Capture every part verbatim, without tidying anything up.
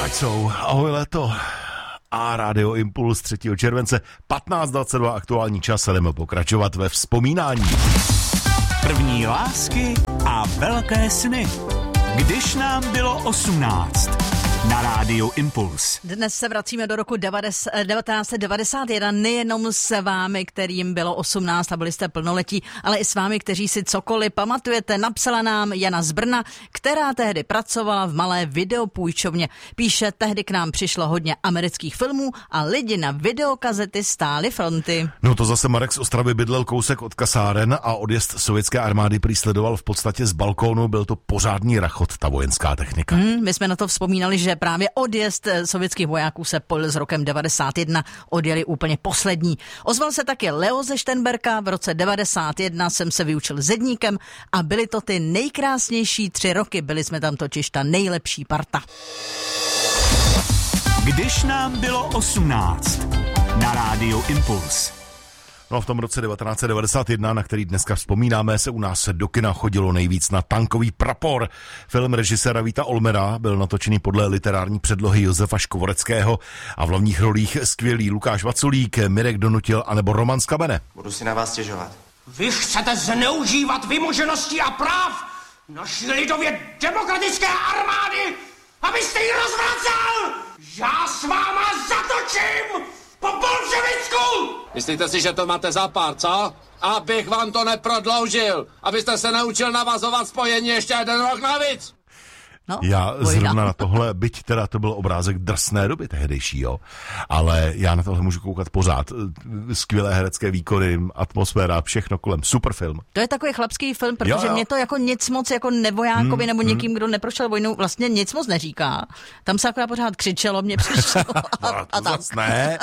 ať jsou. Ahoj léto. A Radio Impuls třetího července patnáct dvacet dva aktuální čas, jdeme pokračovat ve vzpomínání. První lásky a velké sny. Když nám bylo osmnáct. Na Rádiu Impuls. Dnes se vracíme do roku devatenáct set devadesát jedna, nejenom s vámi, kterým bylo osmnáct a byli jste plnoletí, ale i s vámi, kteří si cokoliv pamatujete. Napsala nám Jana z Brna, která tehdy pracovala v malé videopůjčovně. Píše, tehdy k nám přišlo hodně amerických filmů a lidi na videokazety stáli fronty. No to zase Marek z Ostravy bydlel kousek od kasáren a odjezd sovětské armády prý sledoval v podstatě z balkónu, byl to pořádný rachot, ta vojenská technika. Hmm, my jsme na to vzpomínali, že právě odjezd sovětských vojáků se pojil s rokem devadesát jedna, odjeli úplně poslední. Ozval se taky Leo ze Štenberka, v roce devadesát jedna jsem se vyučil zedníkem a byly to ty nejkrásnější tři roky, byli jsme tam totiž ta nejlepší parta. Když nám bylo osmnáct. Na Rádiu Impuls. No a v tom roce devatenáct set devadesát jedna, na který dneska vzpomínáme, se u nás do kina chodilo nejvíc na Tankový prapor. Film režiséra Víta Olmera byl natočený podle literární předlohy Josefa Škvoreckého a v hlavních rolích skvělý Lukáš Vaculík, Mirek Donutil anebo Roman Skabene. Budu si na vás stěžovat. Vy chcete zneužívat vymožeností a práv naší lidově demokratické armády, abyste ji rozvracel! Já s váma zatočím! Po bolševicku! Myslíte si, že to máte za pár, co? Abych vám to neprodloužil, abyste se naučil navazovat spojení ještě jeden rok navíc. No, já bojda. Zrovna na tohle, byť teda to byl obrázek drsné doby tehdejší, jo, ale já na tohle můžu koukat pořád. Skvělé herecké výkony, atmosféra, všechno kolem, super film. To je takový chlapský film, protože jo, jo. mě to jako nic moc jako nevojákovi hmm, nebo hmm. někým, kdo neprošel vojnou, vlastně nic moc neříká. Tam se akorát pořád křičelo, mě přišlo a, no, a tak. Ne.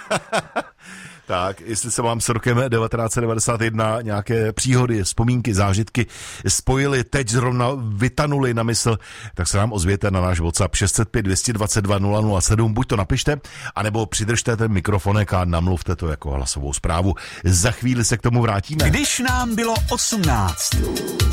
Tak, jestli se vám s rokem devatenáct set devadesát jedna nějaké příhody, vzpomínky, zážitky spojily, teď zrovna vytanuli na mysl, tak se nám ozvěte na náš WhatsApp šest set pět, dvě stě dvacet dva, nula nula sedm, buď to napište, anebo přidržte ten mikrofonek a namluvte to jako hlasovou zprávu. Za chvíli se k tomu vrátíme. Když nám bylo osmnáct.